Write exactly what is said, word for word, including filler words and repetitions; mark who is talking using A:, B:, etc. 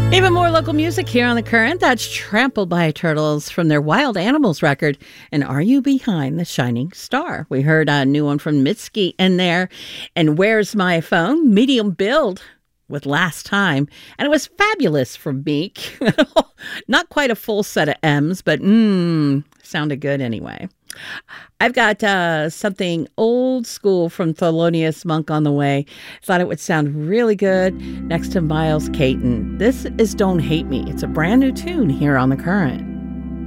A: Even more local music here on The Current. That's Trampled by Turtles from their Wild Animals record. And Are You Behind the Shining Star? We heard a new one from Mitski in there. And Where's My Phone? Medium build with Last Time. And it was fabulous from Meek. Not quite a full set of M's, but mmm, sounded good anyway. I've got uh, something old school from Thelonious Monk on the way. Thought it would sound really good next to Miles Caton. This is Don't Hate Me. It's a brand new tune here on The Current.